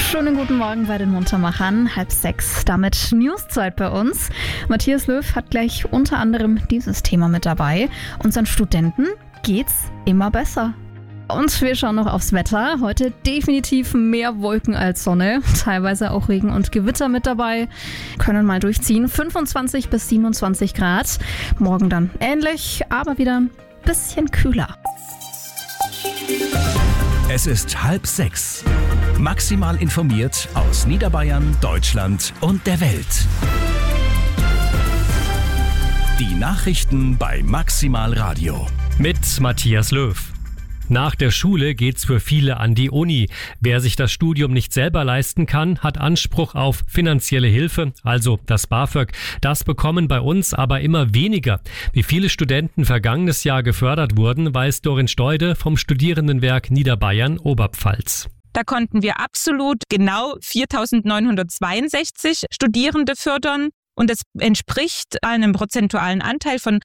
Schönen guten Morgen bei den Muntermachern, 5:30, damit Newszeit bei uns. Matthias Löw hat gleich unter anderem dieses Thema mit dabei. Unseren Studenten geht's immer besser. Und wir schauen noch aufs Wetter. Heute definitiv mehr Wolken als Sonne, teilweise auch Regen und Gewitter mit dabei. Können mal durchziehen, 25 bis 27 Grad. Morgen dann ähnlich, aber wieder ein bisschen kühler. Es ist 5:30. Maximal informiert aus Niederbayern, Deutschland und der Welt. Die Nachrichten bei Maximal Radio. Mit Matthias Löw. Nach der Schule geht's für viele an die Uni. Wer sich das Studium nicht selber leisten kann, hat Anspruch auf finanzielle Hilfe, also das BAföG. Das bekommen bei uns aber immer weniger. Wie viele Studenten vergangenes Jahr gefördert wurden, weiß Dorin Steude vom Studierendenwerk Niederbayern Oberpfalz. Da konnten wir absolut genau 4.962 Studierende fördern und das entspricht einem prozentualen Anteil von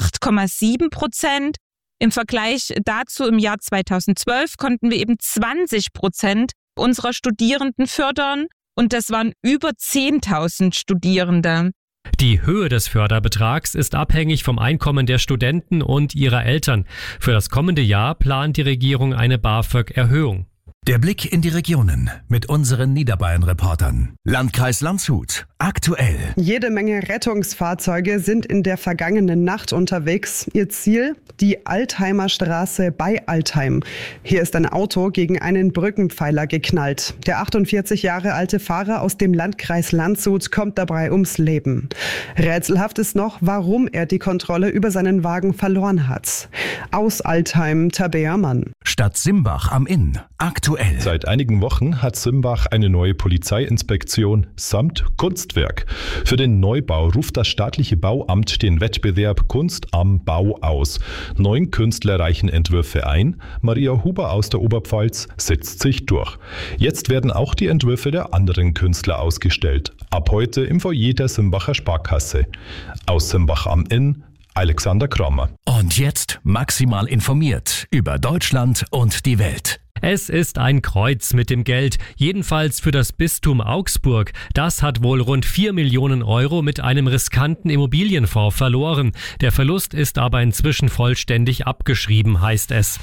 8,7%. Im Vergleich dazu im Jahr 2012 konnten wir eben 20% unserer Studierenden fördern und das waren über 10.000 Studierende. Die Höhe des Förderbetrags ist abhängig vom Einkommen der Studenten und ihrer Eltern. Für das kommende Jahr plant die Regierung eine BAföG-Erhöhung. Der Blick in die Regionen mit unseren Niederbayern-Reportern. Landkreis Landshut. Aktuell. Jede Menge Rettungsfahrzeuge sind in der vergangenen Nacht unterwegs. Ihr Ziel? Die Altheimer Straße bei Altheim. Hier ist ein Auto gegen einen Brückenpfeiler geknallt. Der 48 Jahre alte Fahrer aus dem Landkreis Landshut kommt dabei ums Leben. Rätselhaft ist noch, warum er die Kontrolle über seinen Wagen verloren hat. Aus Altheim, Tabea Mann. Stadt Simbach am Inn. Aktuell. Seit einigen Wochen hat Simbach eine neue Polizeiinspektion samt Kunstwerk. Für den Neubau ruft das staatliche Bauamt den Wettbewerb Kunst am Bau aus. 9 Künstler reichen Entwürfe ein. Maria Huber aus der Oberpfalz setzt sich durch. Jetzt werden auch die Entwürfe der anderen Künstler ausgestellt. Ab heute im Foyer der Simbacher Sparkasse. Aus Simbach am Inn, Alexander Kramer. Und jetzt maximal informiert über Deutschland und die Welt. Es ist ein Kreuz mit dem Geld, jedenfalls für das Bistum Augsburg. Das hat wohl rund 4 Millionen Euro mit einem riskanten Immobilienfonds verloren. Der Verlust ist aber inzwischen vollständig abgeschrieben, heißt es.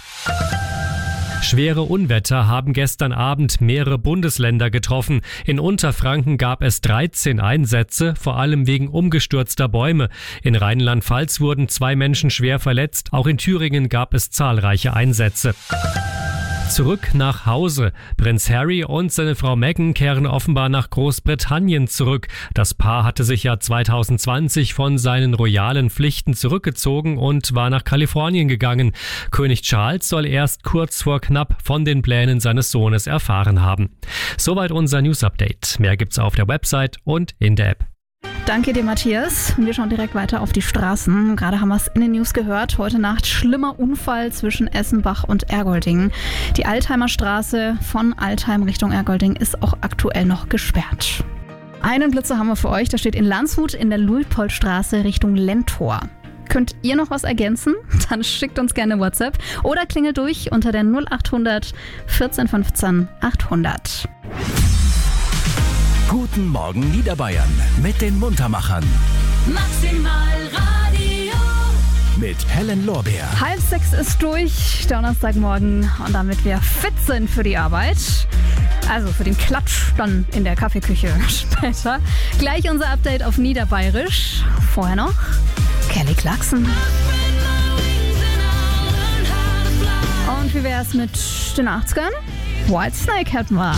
Schwere Unwetter haben gestern Abend mehrere Bundesländer getroffen. In Unterfranken gab es 13 Einsätze, vor allem wegen umgestürzter Bäume. In Rheinland-Pfalz wurden 2 Menschen schwer verletzt. Auch in Thüringen gab es zahlreiche Einsätze. Zurück nach Hause. Prinz Harry und seine Frau Meghan kehren offenbar nach Großbritannien zurück. Das Paar hatte sich ja 2020 von seinen royalen Pflichten zurückgezogen und war nach Kalifornien gegangen. König Charles soll erst kurz vor knapp von den Plänen seines Sohnes erfahren haben. Soweit unser News-Update. Mehr gibt's auf der Website und in der App. Danke dir, Matthias. Wir schauen direkt weiter auf die Straßen. Gerade haben wir es in den News gehört. Heute Nacht schlimmer Unfall zwischen Essenbach und Ergolding. Die Altheimer Straße von Altheim Richtung Ergolding ist auch aktuell noch gesperrt. Einen Blitzer haben wir für euch. Der steht in Landshut in der Luitpoldstraße Richtung Lentor. Könnt ihr noch was ergänzen? Dann schickt uns gerne WhatsApp oder klingelt durch unter der 0800 14 15 800. Guten Morgen Niederbayern mit den Muntermachern. Maximal Radio. Mit Helen Lorbeer. 5:30 ist durch, Donnerstagmorgen, und damit wir fit sind für die Arbeit. Also für den Klatsch dann in der Kaffeeküche später. Gleich unser Update auf Niederbayerisch. Vorher noch Kelly Clarkson. Und wie wär's mit den 80ern? Whitesnake hätten wir.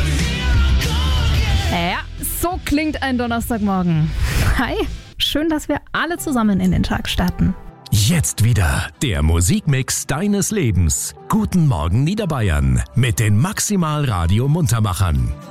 Ja, so klingt ein Donnerstagmorgen. Hi, schön, dass wir alle zusammen in den Tag starten. Jetzt wieder der Musikmix deines Lebens. Guten Morgen Niederbayern mit den Maximal Radio Muntermachern.